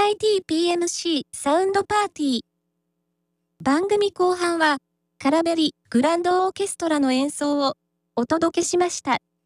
ITPMC サウンドパーティー。番組後半は、カラベリグランドオーケストラの演奏をお届けしました。